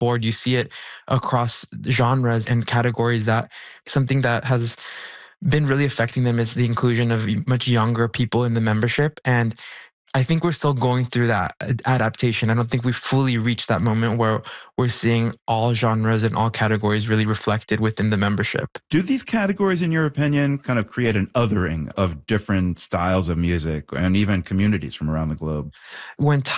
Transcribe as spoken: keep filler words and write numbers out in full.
board. You see it across genres and categories that something that has been really affecting them is the inclusion of much younger people in the membership. And I think we're still going through that adaptation. I don't think we've fully reached that moment where we're seeing all genres and all categories really reflected within the membership. Do these categories, in your opinion, kind of create an othering of different styles of music and even communities from around the globe? When